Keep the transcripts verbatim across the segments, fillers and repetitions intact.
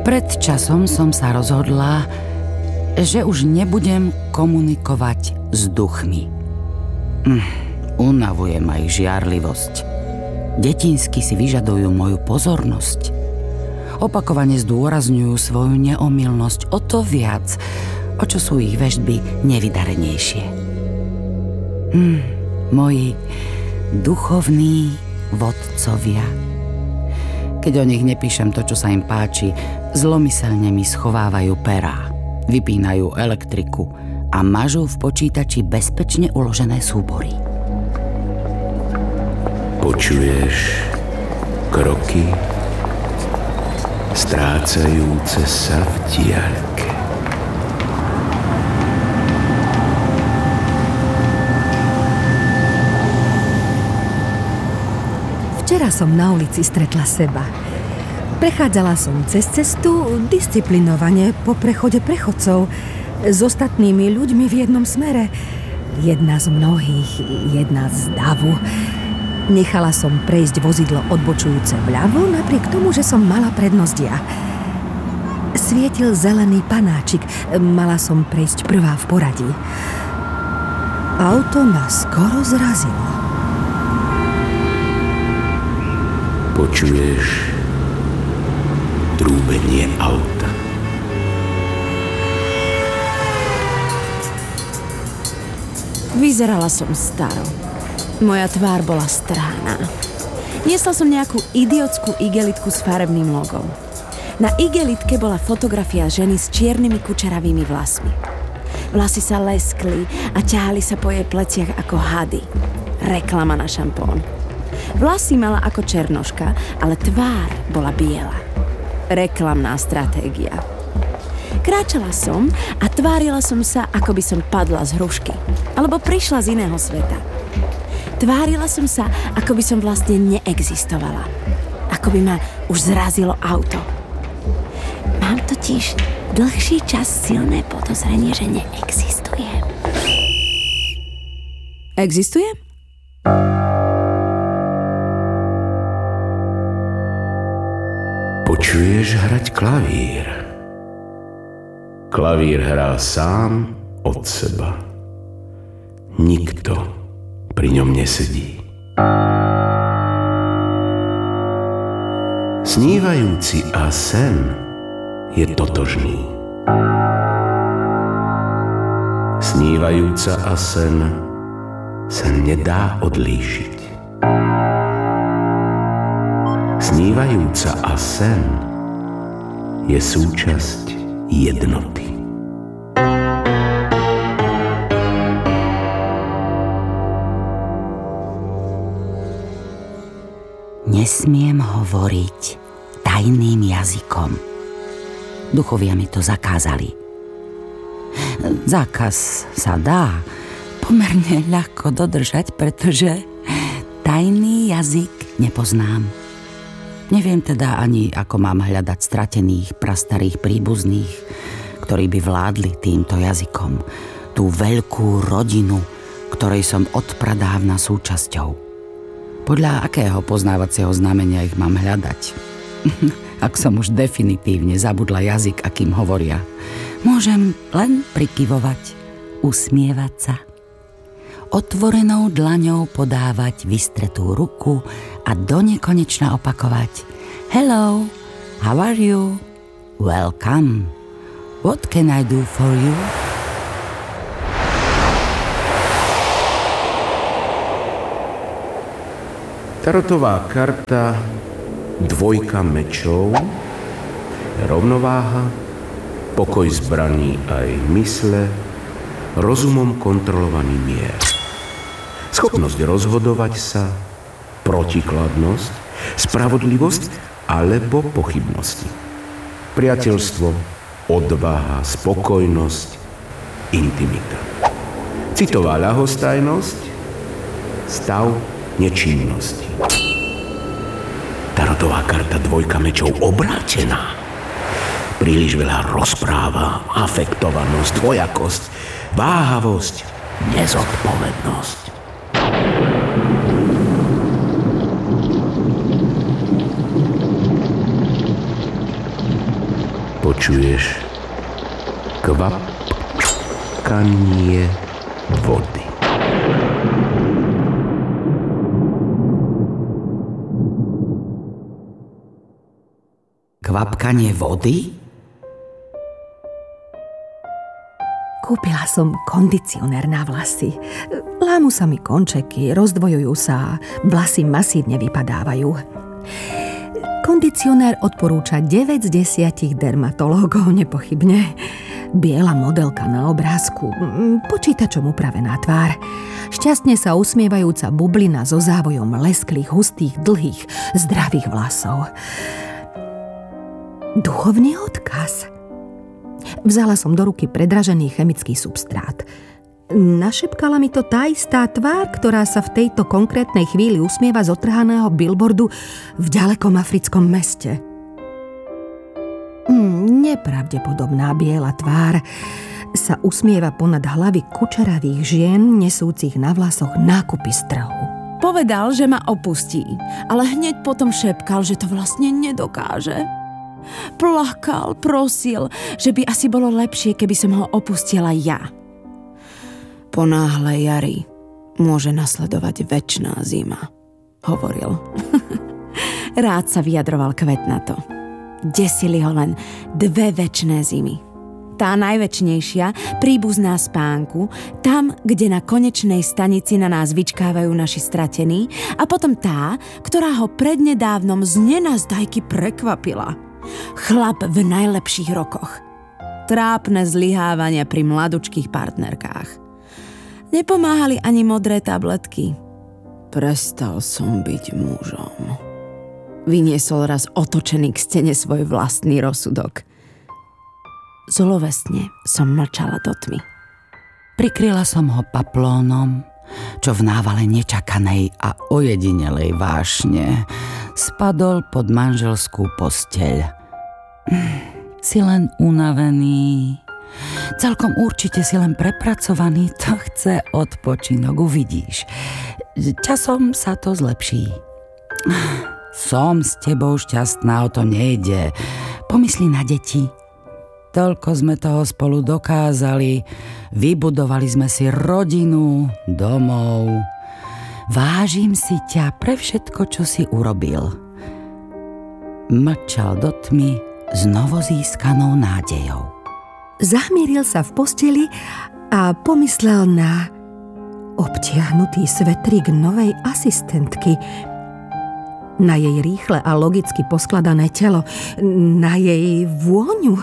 Pred časom som sa rozhodla, že už nebudem komunikovať s duchmi. Hm, unavuje ma ich žiarlivosť. Detinsky si vyžadujú moju pozornosť. Opakovane zdôrazňujú svoju neomylnosť o to viac, o čo sú ich veštby nevydarenejšie. Hm, moji duchovní vodcovia. Keď o nich nepíšem to, čo sa im páči, zlomyselne mi schovávajú perá, vypínajú elektriku a mažú v počítači bezpečne uložené súbory. Počuješ kroky strácajúce sa v diaľke. Včera som na ulici stretla seba. Prechádzala som cez cestu disciplinovane po prechode prechodcov s ostatnými ľuďmi v jednom smere. Jedna z mnohých, jedna z davu. Nechala som prejsť vozidlo odbočujúce vľavo, napriek tomu, že som mala prednosť ja. Svietil zelený panáčik, mala som prejsť prvá v poradí. Auto ma skoro zrazilo. Počuješ trúbenie auta. Vyzerala som staro. Moja tvár bola strhaná. Niesla som nejakú idiotskú igelitku s farebným logom. Na igelitke bola fotografia ženy s čiernymi kučeravými vlasmi. Vlasy sa leskli a ťahali sa po jej pleciach ako hady. Reklama na šampón. Vlasy mala ako černoška, ale tvár bola biela. Reklamná stratégia. Kráčala som a tvárila som sa, ako by som padla z hrušky. Alebo prišla z iného sveta. Tvárila som sa, ako by som vlastne neexistovala. Ako by ma už zrazilo auto. Mám totiž dlhší čas silné podozrenie, že neexistujem. Existujem? Počuješ hrať klavír. Klavír hrá sám od seba. Nikto pri ňom nesedí. Snívajúci a sen je totožný. Snívajúca a sen sa nedá odlíšiť. Snívajúca a sen je súčasť jednoty. Nesmiem hovoriť tajným jazykom. Duchovia mi to zakázali. Zákaz sa dá pomerne ľahko dodržať, pretože tajný jazyk nepoznám. Neviem teda ani, ako mám hľadať stratených, prastarých príbuzných, ktorí by vládli týmto jazykom. Tú veľkú rodinu, ktorej som odpradávna súčasťou. Podľa akého poznávacieho znamenia ich mám hľadať? Ak som už definitívne zabudla jazyk, akým hovoria. Môžem len prikyvovať, usmievať sa. Otvorenou dlaňou podávať vystretú ruku a donekonečna opakovať: Hello, how are you? Welcome. What can I do for you? Tarotová karta dvojka mečov, rovnováha, pokoj zbraní aj mysle, rozumom kontrolovaný mier. Schopnosť rozhodovať sa, protikladnosť, spravodlivosť alebo pochybnosti. Priateľstvo, odvaha, spokojnosť, intimita. Citová ľahostajnosť, stav nečinnosti. Tarotová karta dvojka mečov obrátená. Príliš veľa rozpráva, afektovanosť, dvojakosť, váhavosť, nezodpovednosť. počuješ kvapkanie vody. Kvapkanie vody? Kúpila som kondicionér na vlasy. Lámu sa mi končeky, rozdvojujú sa, vlasy masívne vypadávajú. Kondicionér odporúča deväť z desiatich dermatológov, nepochybne. Biela modelka na obrázku, počítačom upravená tvár. Šťastne sa usmievajúca bublina so závojom lesklých, hustých, dlhých, zdravých vlasov. Duchovný odkaz. Vzala som do ruky predražený chemický substrát. Našepkala mi to tá istá tvár, ktorá sa v tejto konkrétnej chvíli usmieva z otrhaného billboardu v ďalekom africkom meste. Mm, nepravdepodobná biela tvár sa usmieva ponad hlavy kučeravých žien, nesúcich na vlasoch nákupy z trhu. Povedal, že ma opustí, ale hneď potom šepkal, že to vlastne nedokáže. Plakal, prosil, že by asi bolo lepšie, keby som ho opustila ja. Po náhlej jari môže nasledovať večná zima, hovoril. Rád sa vyjadroval kvetnato. Desili ho len dve večné zimy. Tá največnejšia, príbuzná spánku, tam, kde na konečnej stanici na nás vyčkávajú naši stratení, a potom tá, ktorá ho prednedávnom z nenazdajky prekvapila. Chlap v najlepších rokoch. Trápne zlyhávania pri mladučkých partnerkách. Nepomáhali ani modré tabletky. Prestal som byť mužom. Vyniesol raz otočený k stene svoj vlastný rozsudok. Zlovestne som mlčala do tmy. Prikryla som ho paplónom, čo v návale nečakanej a ojedinelej vášne spadol pod manželskú posteľ. Si len unavený. Celkom určite si len prepracovaný, to chce odpočinok, uvidíš. Časom sa to zlepší. Som s tebou šťastná, o to nejde. Pomysli na deti. Toľko sme toho spolu dokázali. Vybudovali sme si rodinu, domov. Vážim si ťa pre všetko, čo si urobil. Mlčal do tmy s novozískanou nádejou. Zahmieril sa v posteli a pomyslel na obtiahnutý svetrík novej asistentky, na jej rýchle a logicky poskladané telo, na jej vôňu.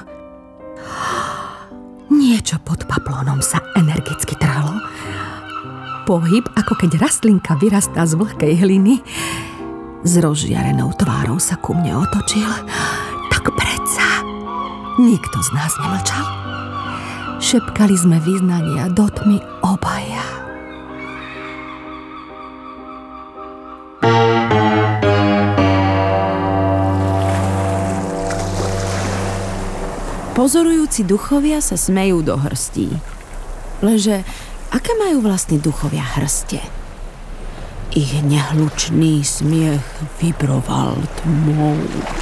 Niečo pod paplónom sa energicky trhlo. Pohyb, ako keď rastlinka vyrastá z vlhkej hliny. S rozžiarenou tvárou sa ku mne otočil. Tak predsa nikto z nás nemlčal. Šepkali sme vyznania do tmy obaja. Pozorujúci duchovia sa smejú do hrstí. Lenže aké majú vlastne duchovia hrste? Ich nehlučný smiech vibroval tmou.